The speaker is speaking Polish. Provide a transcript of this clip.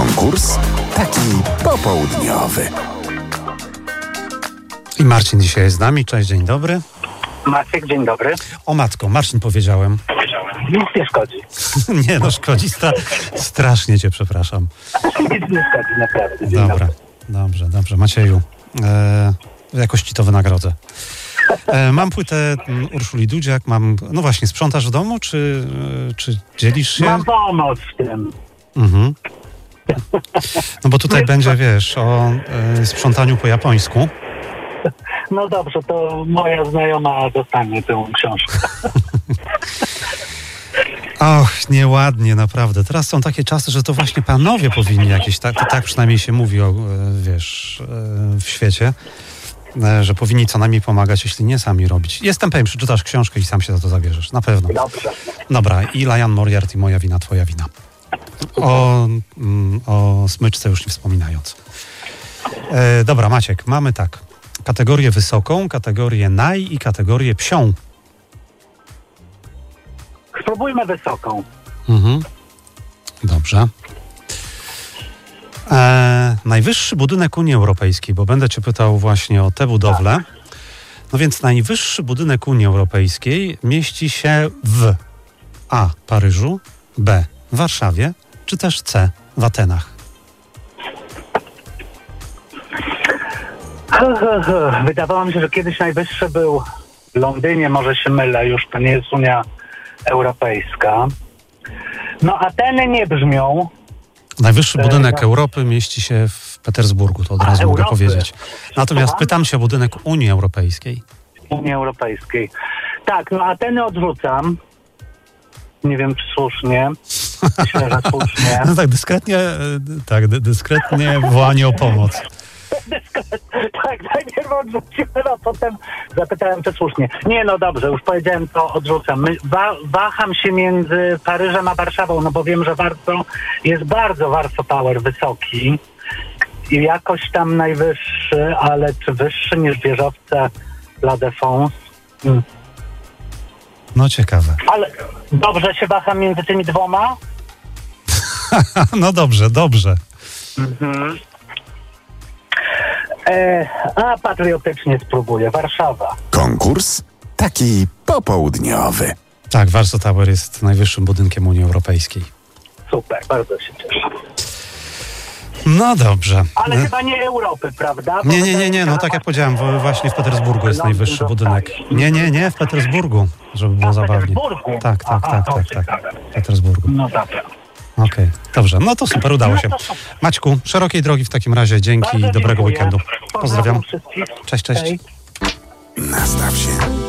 Konkurs taki popołudniowy. I Marcin dzisiaj jest z nami. Cześć, dzień dobry. Maciek, dzień dobry. O matko, Marcin powiedziałem. Nic nie szkodzi. Nie no, szkodzi. Strasznie cię przepraszam. Nic nie szkodzi, naprawdę. Dzień Dobra, dobrze. Macieju, jakoś ci to wynagrodzę. Mam płytę Urszuli Dudziak, no właśnie, sprzątasz w domu, czy dzielisz się? Mam pomoc w tym. Mhm. No bo tutaj będzie, wiesz, o sprzątaniu po japońsku. No dobrze, to moja znajoma dostanie tę książkę. Och, nieładnie, naprawdę. Teraz są takie czasy, że to właśnie panowie powinni jakieś, tak przynajmniej się mówi, wiesz, w świecie, że powinni co najmniej pomagać, jeśli nie sami robić. Jestem pewien, przeczytasz książkę i sam się za to zabierzesz, na pewno. Dobrze. Dobra, i Liam Moriarty, Moja wina, twoja wina. O smyczce już nie wspominając. Dobra, Maciek, mamy tak. Kategorię wysoką, kategorię naj i kategorię psią. Spróbujmy wysoką. Mhm. Dobrze. Najwyższy budynek Unii Europejskiej, bo będę cię pytał właśnie o tę budowlę. No więc najwyższy budynek Unii Europejskiej mieści się w A. Paryżu, B. Warszawie, czy też C. w Atenach. Wydawało mi się, że kiedyś najwyższy był w Londynie, może się mylę, już to nie jest Unia Europejska. No Ateny nie brzmią. Najwyższy budynek Europy mieści się w Petersburgu, to od razu mogę powiedzieć. Natomiast pytam się o budynek Unii Europejskiej. Unii Europejskiej. Tak, no Ateny odrzucam. Nie wiem, czy słusznie. Myślę, że słusznie. No tak, dyskretnie wołanie o pomoc. Tak, najpierw odrzuciłem, a potem zapytałem, czy słusznie. Nie, no dobrze, już powiedziałem, to odrzucam. Waham się między Paryżem a Warszawą, no bo wiem, że jest bardzo Warsaw Tower wysoki i jakoś tam najwyższy, ale czy wyższy niż wieżowce La Défense? No ciekawe. Ale dobrze się waham między tymi dwoma? No dobrze. Mhm. A patriotycznie spróbuję. Warszawa. Konkurs taki popołudniowy. Tak, Warsaw Tower jest najwyższym budynkiem Unii Europejskiej. Super, bardzo się cieszę. No dobrze. Ale chyba nie Europy, prawda? Bo Nie, no tak jak powiedziałem, właśnie w Petersburgu jest najwyższy budynek. Nie, w Petersburgu, żeby było zabawnie. Tak. W Petersburgu. No dobra. Okej, dobrze, no to super, udało się. Maćku, szerokiej drogi w takim razie, dzięki i dobrego weekendu. Pozdrawiam. wszystkich. Cześć. Nastaw się.